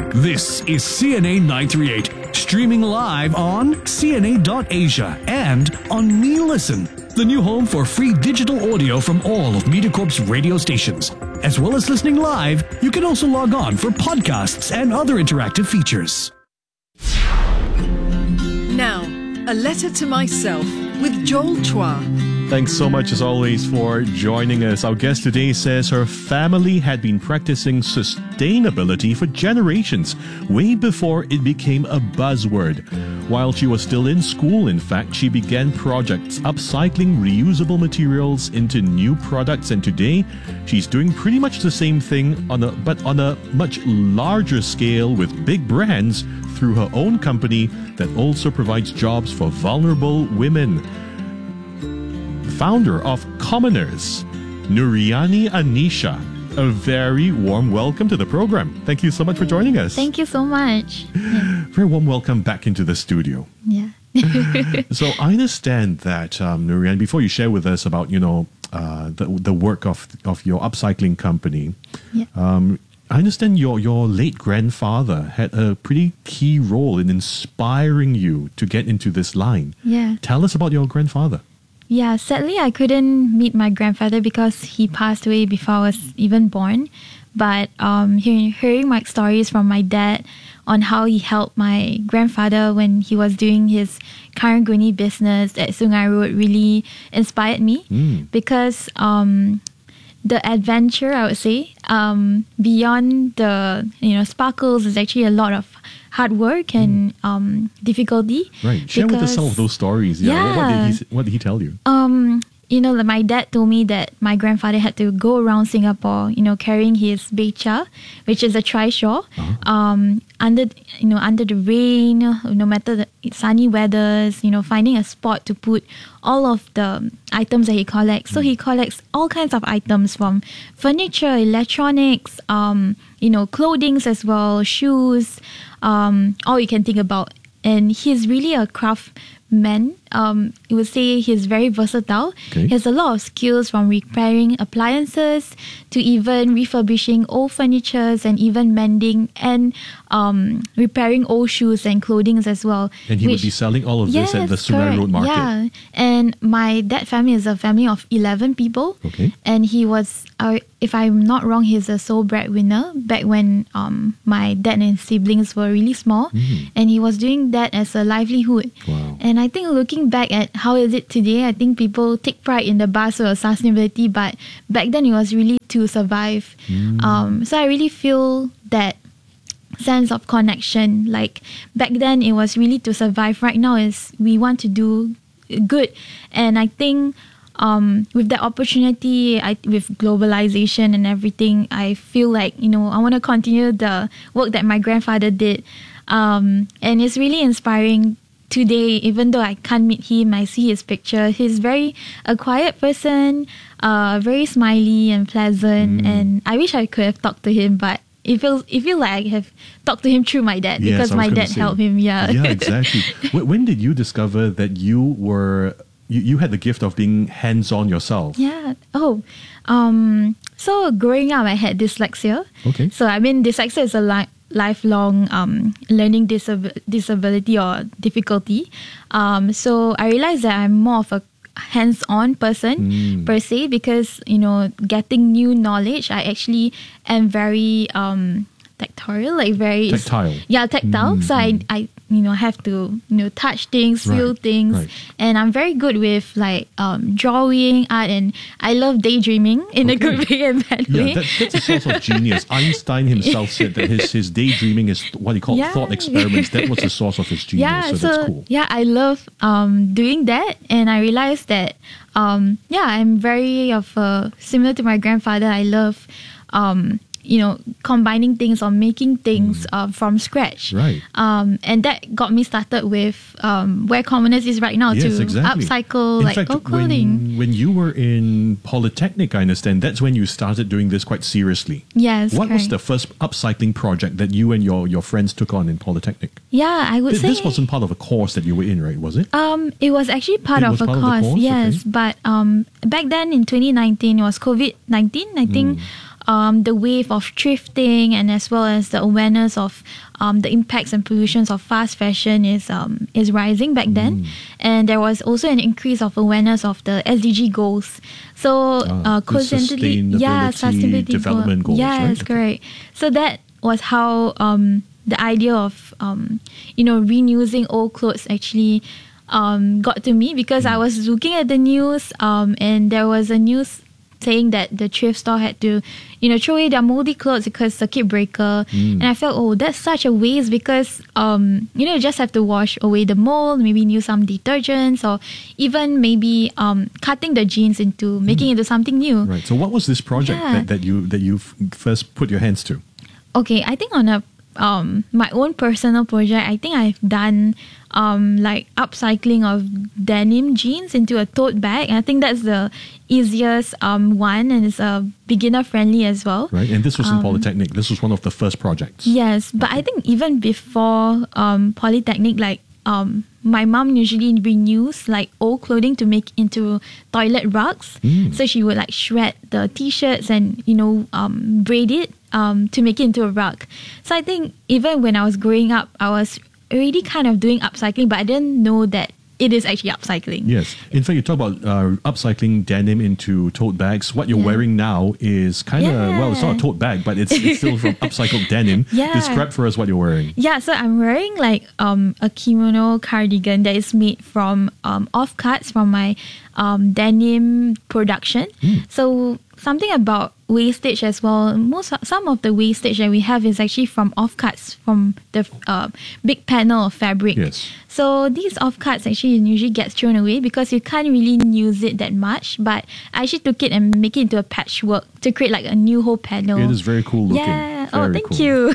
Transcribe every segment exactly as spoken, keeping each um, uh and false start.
This is C N A nine three eight, streaming live on C N A dot Asia and on Me Listen, the new home for free digital audio from all of MediaCorp's radio stations. As well as listening live, you can also log on for podcasts and other interactive features. Now, a letter to myself with Joel Chua. Thanks so much, as always, for joining us. Our guest today says her family had been practicing sustainability for generations, way before it became a buzzword. While she was still in school, in fact, she began projects upcycling reusable materials into new products, and today she's doing pretty much the same thing, on a, but on a much larger scale with big brands through her own company that also provides jobs for vulnerable women. Founder of Commoners, Nuriani Anisha. A very warm welcome to the program. Thank you so much for joining us. Thank you so much. Yeah. Very warm welcome back into the studio. Yeah. So I understand that, um, Nuriani, before you share with us about, you know, uh, the the work of of your upcycling company, Yeah. um, I understand your, your late grandfather had a pretty key role in inspiring you to get into this line. Yeah. Tell us about your grandfather. Yeah, sadly, I couldn't meet my grandfather because he passed away before I was even born. But um, hearing, hearing my stories from my dad on how he helped my grandfather when he was doing his karang-guni business at Sungai Road really inspired me. Mm. Because um, the adventure, I would say, um, beyond the you know sparkles, is actually a lot of hard work and mm. um, difficulty. Right. Share with us some of those stories. Yeah. Yeah. What, what did he What did he tell you? Um, you know, my dad told me that my grandfather had to go around Singapore, you know, carrying his beca, which is a trishaw, Uh-huh. um, under you know under the rain, no matter the sunny weathers, you know, finding a spot to put all of the items that he collects. So he collects all kinds of items from furniture, electronics, um, you know, clothings as well, shoes, um, all you can think about. And he's really a craftsman. Um, I would say he's very versatile. Okay. He has a lot of skills, from repairing appliances to even refurbishing old furnitures and even mending and um, repairing old shoes and clothing as well. And he which- would be selling all of this Yes, at the Sungai correct. Road Market. Yeah, and my dad family is a family of eleven people. Okay. And he was, uh, if I'm not wrong, he's a sole breadwinner back when um, my dad and his siblings were really small. Mhm. And he was doing that as a livelihood. Wow. And I think looking back at how is it today, I think people take pride in the buzzword of sustainability, but back then it was really to survive. Mm. Um, so I really feel that sense of connection. Like back then it was really to survive. Right now is we want to do good. And I think um, with that opportunity, I, with globalization and everything, I feel like, you know, I want to continue the work that my grandfather did. Um, and it's really inspiring today. Even though I can't meet him, I see his picture. He's very a quiet person, uh, very smiley and pleasant. Mm. And I wish I could have talked to him, but it feels it feels like I have talked to him through my dad, Yes, because I was my gonna dad say. helped him. Yeah. Yeah, exactly. Wh- when did you discover that you were you, you had the gift of being hands-on yourself? Yeah. Oh, um, so growing up, I had dyslexia. Okay. So I mean, dyslexia is a li- lifelong um, learning disab- disability or difficulty. Um, so I realized that I'm more of a hands-on person Mm. per se, because you know, getting new knowledge, I actually am very um, tactile, like very Tactile. Yeah, tactile. Mm, So I, I, you know, have to you know touch things, feel Right, things, right. and I'm very good with like um, drawing, art, and I love daydreaming in a Okay. good way and bad Yeah, way. that, that's a source of genius. Einstein himself said that his, his daydreaming is what he called Yeah. thought experiments. That was the source of his genius. yeah, so, so, that's cool. yeah, I love um, doing that, and I realized that um, yeah, I'm very of a, similar to my grandfather. I love um, you know, combining things or making things uh, from scratch. Right. Um, and that got me started with um, where Commoners is right now, Yes, to exactly. upcycle In like fact, old clothing. when, when you were in Polytechnic, I understand, that's when you started doing this quite seriously. Yes, What was correct. the first upcycling project that you and your, your friends took on in Polytechnic? Yeah, I would Th- say This wasn't part of a course that you were in, right? Was it? Um, it was actually part It of was a part of the course, course? yes. Okay. But um, back then in twenty nineteen, it was COVID nineteen. I think um, the wave of thrifting and as well as the awareness of um, the impacts and pollutions of fast fashion is um, is rising back then. Mm. And there was also an increase of awareness of the S D G goals. So Ah, uh, the coincidentally, yeah, sustainability sustainability development goal. goals, Yes, right? Okay. correct. So that was how um, the idea of um, you know reusing old clothes actually um, got to me, because I was looking at the news um, and there was a news saying that the thrift store had to you know throw away their moldy clothes because circuit breaker. And I felt, oh, that's such a waste, because um, you know you just have to wash away the mold, maybe use some detergents, or even maybe um, cutting the jeans into making it into something new. Right. So what was this project Yeah. that, that you that you f- first put your hands to? Okay, I think on a um my own personal project, I think I've done um like upcycling of denim jeans into a tote bag. And I think that's the easiest um one, and it's a beginner friendly as well. Right. And this was Um, in Polytechnic. This was one of the first projects. Yes, but I think even before um Polytechnic, like um my mom usually renews like old clothing to make into toilet rugs. Mm. So she would like shred the t-shirts and you know um braid it um to make it into a rug. So I think even when I was growing up, I was already kind of doing upcycling, but I didn't know that it is actually upcycling. Yes. In fact, you talk about uh, upcycling denim into tote bags. What you're Yeah. wearing now is kind of, well, it's not a Yeah. tote bag, but it's, it's still from upcycled denim. Yeah. Describe for us what you're wearing. Yeah, so I'm wearing like um a kimono cardigan that is made from um offcuts from my um denim production. So something about wastage as well. Most some of the wastage that we have is actually from offcuts from the uh, big panel of fabric. Yes. So these offcuts actually usually gets thrown away because you can't really use it that much. But I actually took it and make it into a patchwork to create like a new whole panel. It is very cool looking. Yeah. Oh, Very thank cool. you.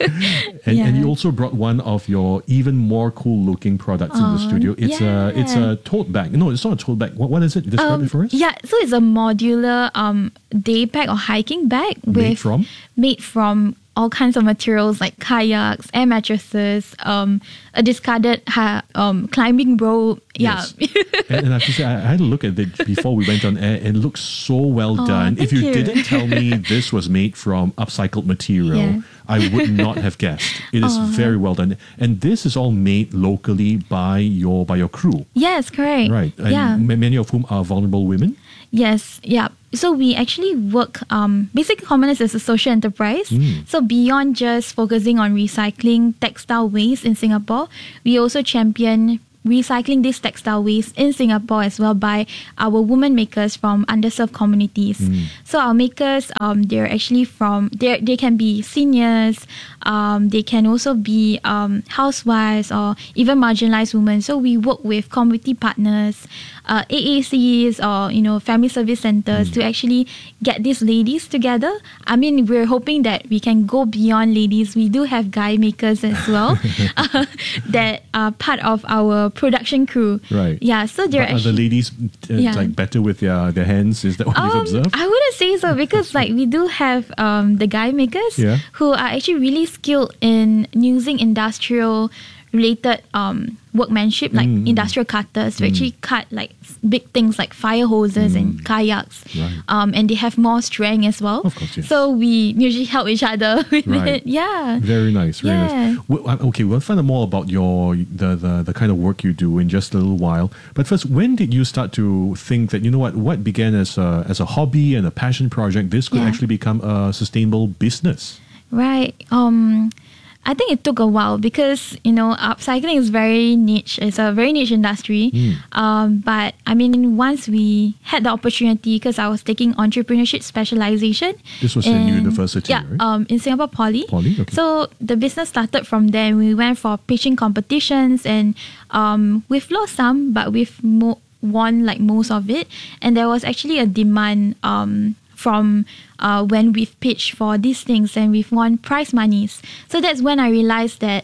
And, Yeah. and you also brought one of your even more cool looking products in the Oh, studio. It's a it's yeah. a tote bag. No, it's not a tote bag. What, what is it? Describe Um, it for us. Yeah, so it's a modular um day pack or hiking bag with Made from? made from all kinds of materials like kayaks, air mattresses, um, a discarded ha- um climbing rope. Yeah. Yes. and, and I have to say, I, I had a look at it before we went on air, and it looks so well Oh, done. If thank you, you. didn't tell me this was made from upcycled material, Yeah. I would not have guessed. It is very well done, and this is all made locally by your by your crew, Yes, correct. right? And yeah. ma- many of whom are vulnerable women. Yes, yeah. So we actually work, um, Basic Commoners is a social enterprise. Mm. So beyond just focusing on recycling textile waste in Singapore, we also champion recycling this textile waste in Singapore as well by our women makers from underserved communities. So our makers, um, they're actually from, they they can be seniors, um, they can also be um, housewives or even marginalized women. So we work with community partners, uh, A A Cs or, you know, family service centers to actually get these ladies together. I mean, we're hoping that we can go beyond ladies. We do have guy makers as well uh, that are part of our production crew. Right. Yeah, so they're But are the actually... ladies uh, Yeah. like better with their, their hands? Is that what you've Um, observed? I wouldn't say so, because like we do have um, the guy makers Yeah. who are actually really skilled in using industrial related um, workmanship, like Mm. industrial cutters to actually cut like s- big things like fire hoses and kayaks. Mm. Right. Um, and they have more strength as well. Of course, yes. So we usually help each other with Right. it. Yeah. Very nice, very Yeah. nice. Well, uh, okay, we'll find out more about your the, the the kind of work you do in just a little while. But first, when did you start to think that, you know what, what began as a as a hobby and a passion project, this could Yeah. actually become a sustainable business? Right. Um, I think it took a while because, you know, upcycling is very niche. It's a very niche industry. Mm. Um, but I mean, once we had the opportunity, because I was taking entrepreneurship specialization. This was in university, Yeah, right? um, in Singapore Poly. Poly, okay. So the business started from there. We went for pitching competitions, and um, we've lost some, but we've mo- won like most of it. And there was actually a demand um, from uh, when we've pitched for these things, and we've won prize monies. So that's when I realized that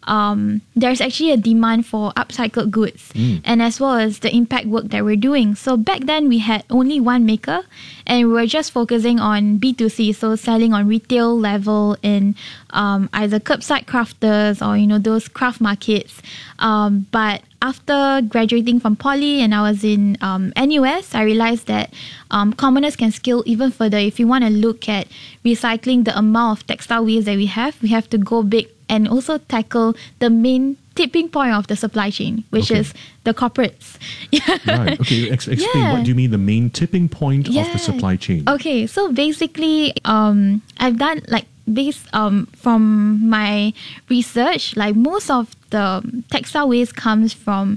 um, there's actually a demand for upcycled goods, Mm. and as well as the impact work that we're doing. So back then we had only one maker, and we were just focusing on B two C, so selling on retail level in um, either curbside crafters or you know those craft markets. Um, but after graduating from poly and I was in um, N U S, I realized that um, commoners can scale even further. If you want to look at recycling the amount of textile waste that we have, we have to go big and also tackle the main tipping point of the supply chain, which Okay. is the corporates. Right. Okay. Ex- explain. Yeah. What do you mean the main tipping point of the supply chain? Okay, so basically, um, I've done like based um from my research, like most of the textile waste comes from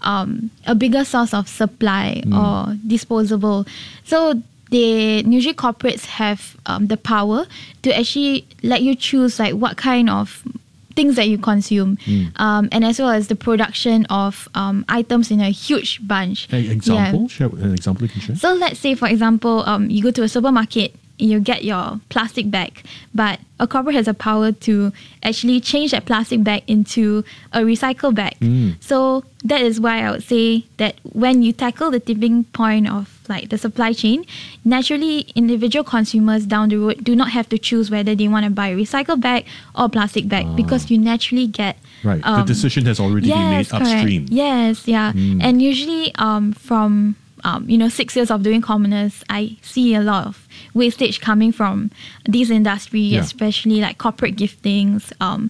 um a bigger source of supply or disposable. So they usually corporates have um, the power to actually let you choose like what kind of things that you consume, um, and as well as the production of um, items in a huge bunch. Hey, Yeah. example? Share an example you can share. So let's say, for example, um, you go to a supermarket, you get your plastic bag, but a corporate has a power to actually change that plastic bag into a recycle bag. So that is why I would say that when you tackle the tipping point of like the supply chain, naturally individual consumers down the road do not have to choose whether they want to buy a recycle bag or plastic bag because you naturally get Right. um, the decision has already been made correct. upstream. Yes, yeah. And usually um, from, um, you know, six years of doing commoners, I see a lot of wastage coming from these industries, Yeah. especially like corporate giftings. Um,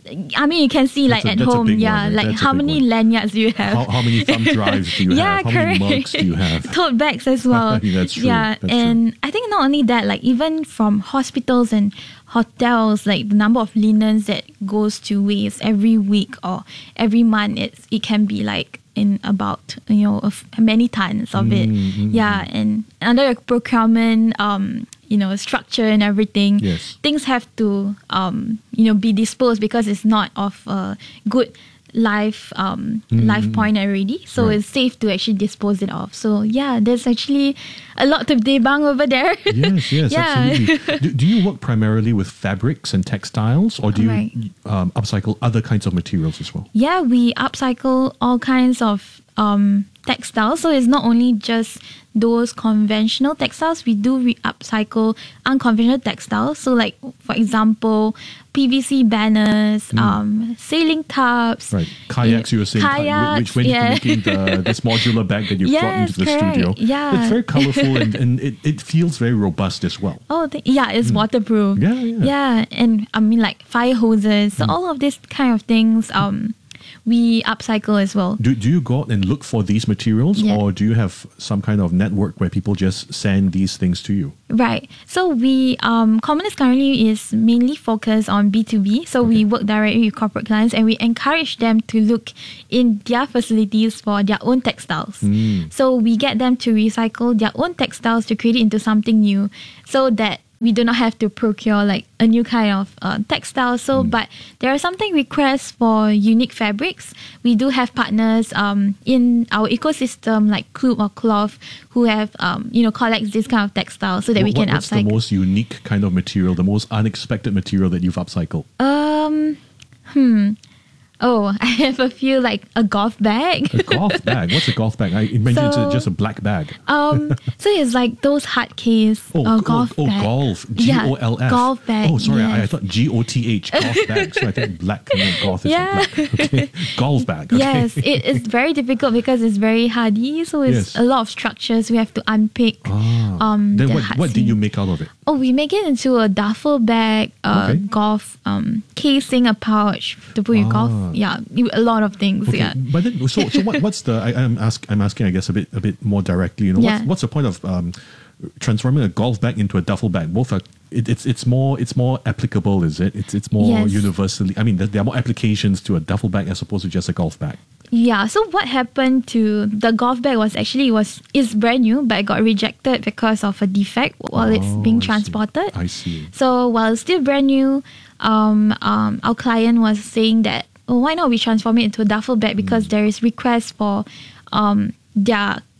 I mean, you can see like That's a- at that's a home, big yeah, one, right? like That's a how big many one. lanyards do you have? How, how many thumb drives do you Yeah, have? How many correct. mugs do you have? Tote bags as well. That's true. Yeah, That's and I think not only that, like even from hospitals and hotels, like the number of linens that goes to waste every week or every month, it's, it can be like in about you know of many tons of it. Mm, mm, Yeah, and under the procurement, um, you know, structure and everything, Yes. things have to um, you know be disposed because it's not of a good life um life point already, so Right. it's safe to actually dispose it off. So yeah, there's actually a lot to debunk over there. Yes, yes, Yeah. absolutely. Do, do you work primarily with fabrics and textiles, or do you Right. um, upcycle other kinds of materials as well? Yeah, we upcycle all kinds of um textiles, so it's not only just those conventional textiles. We do re- upcycle unconventional textiles, so like for example P V C banners, um sailing tubs, Right, kayaks. You were saying, kayaks, which went yeah. into making the, this modular bag that you brought Yes, into the correct. studio. Yeah. It's very colorful and, and it, it feels very robust as well. Oh, th- yeah, it's waterproof. Mm. Yeah, yeah. Mm. Yeah, and I mean like fire hoses. So all of these kind of things, um, we upcycle as well. Do, do you go out and look for these materials, Yeah. or do you have some kind of network where people just send these things to you? Right. So we, um, Commoners currently is mainly focused on B two B. So we work directly with corporate clients and we encourage them to look in their facilities for their own textiles. So we get them to recycle their own textiles to create it into something new, so that we do not have to procure like a new kind of uh, textile. So, but there are something requests for unique fabrics. We do have partners um, in our ecosystem like Club or Cloth who have um, you know collects this kind of textile so that we What- can what's the upcycle. most unique kind of material, the most unexpected material that you've upcycled? Um, hmm. Oh, I have a few like a golf bag. A golf bag. What's a golf bag? I imagine it's So- a, just a black bag. Um, so it's like those hard case Oh, uh, oh, golf oh, bag. golf. G O L F. Golf bag. Oh, sorry. I, I yes. thought G O T H. Golf bag. So I think black and then golf is Yeah. like black. Okay. Golf bag. Okay. Yes, it is very difficult because it's very hardy. So it's Yes. a lot of structures we have to unpick. Ah. Um, then the what, hard what did seam. you make out of it? Oh, we make it into a duffel bag, uh, Okay. golf um, casing, a pouch to put your Ah. golf. Yeah, you- a lot of things. Okay. Yeah. But then, so, so what, what's the? I, I'm ask, I'm asking, I guess, a bit, a bit more directly. You know, Yeah. what's, what's the point of um, transforming a golf bag into a duffel bag? Both are. It, it's it's more it's more applicable, is it? It's it's more Yes. universally. I mean, there, there are more applications to a duffel bag as opposed to just a golf bag. Yeah, so what happened to the golf bag was actually it was it's brand new, but it got rejected because of a defect while it's Oh, being I see. transported. I see. So while it's still brand new, um, um, our client was saying that, oh, why not we transform it into a duffel bag because Mm. there is request for um, their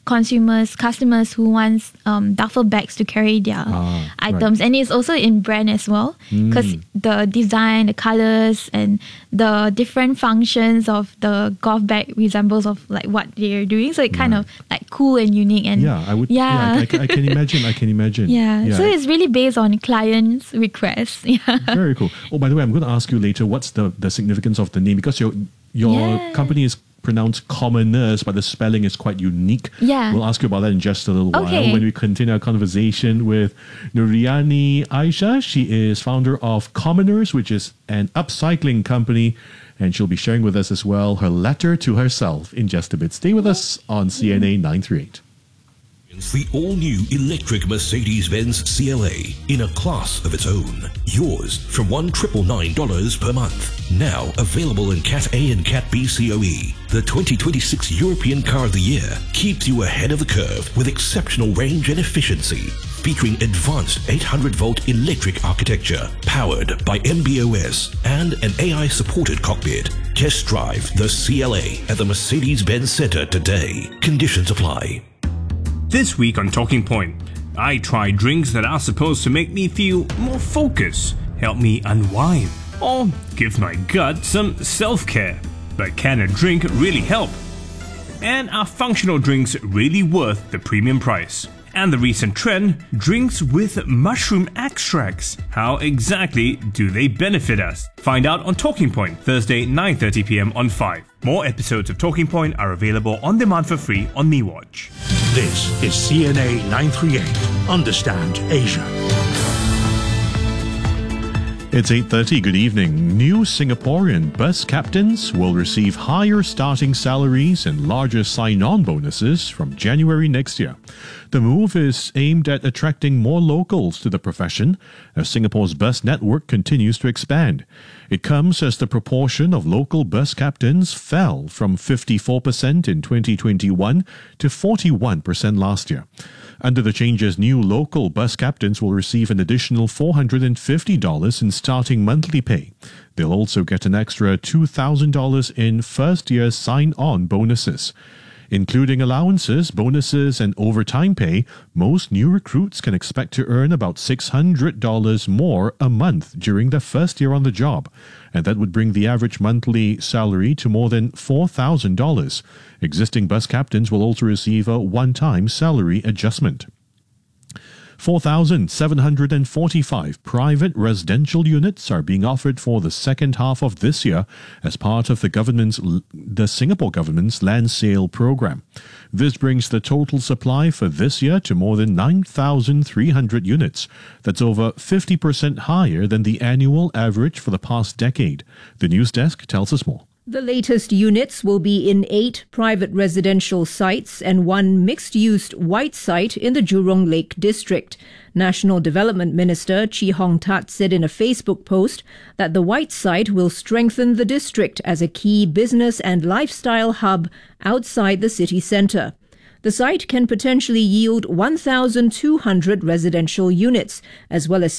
consumers, customers who want um, duffel bags to carry their Ah, items. right. And it's also in brand as well, because Mm. the design, the colors, and the different functions of the golf bag resembles of like what they're doing. So it kind Right. of like cool and unique. And Yeah, I would. Yeah. Yeah, I, I- I can imagine. I can imagine. Yeah. So it's really based on clients' requests. Yeah. Very cool. Oh, by the way, I'm going to ask you later what's the, the significance of the name, because your your Yeah. company is pronounced Commoners, but the spelling is quite unique. Yeah. We'll ask you about that in just a little Okay. while when we continue our conversation with Nuriani Aisha. She is founder of Commoners, which is an upcycling company, and she'll be sharing with us as well her letter to herself in just a bit. Stay with us on C N A nine three eight. It's the all-new electric Mercedes-Benz C L A in a class of its own. Yours from one thousand nine hundred ninety-nine dollars per month. Now available in Cat A and Cat B C O E. The twenty twenty-six European Car of the Year keeps you ahead of the curve with exceptional range and efficiency. Featuring advanced eight hundred volt electric architecture, powered by M B O S and an A I-supported cockpit. Test drive the C L A at the Mercedes-Benz Center today. Conditions apply. This week on Talking Point, I try drinks that are supposed to make me feel more focused, help me unwind, or give my gut some self-care. But can a drink really help? And are functional drinks really worth the premium price? And the recent trend, drinks with mushroom extracts. How exactly do they benefit us? Find out on Talking Point, Thursday, nine thirty p.m. on five. More episodes of Talking Point are available on demand for free on MeWatch. This is C N A nine three eight. Understand Asia. It's eight thirty. Good evening. New Singaporean bus captains will receive higher starting salaries and larger sign-on bonuses from January next year. The move is aimed at attracting more locals to the profession as Singapore's bus network continues to expand. It comes as the proportion of local bus captains fell from fifty-four percent in twenty twenty-one to forty-one percent last year. Under the changes, new local bus captains will receive an additional four hundred fifty dollars in starting monthly pay. They'll also get an extra two thousand dollars in first-year sign-on bonuses. Including allowances, bonuses, and overtime pay, most new recruits can expect to earn about six hundred dollars more a month during their first year on the job, and that would bring the average monthly salary to more than four thousand dollars. Existing bus captains will also receive a one-time salary adjustment. four thousand seven hundred forty-five private residential units are being offered for the second half of this year as part of the government's the Singapore government's land sale program. This brings the total supply for this year to more than nine thousand three hundred units. That's over fifty percent higher than the annual average for the past decade. The news desk tells us more. The latest units will be in eight private residential sites and one mixed-use white site in the Jurong Lake district. National Development Minister Chee Hong Tat said in a Facebook post that the white site will strengthen the district as a key business and lifestyle hub outside the city centre. The site can potentially yield one thousand two hundred residential units, as well as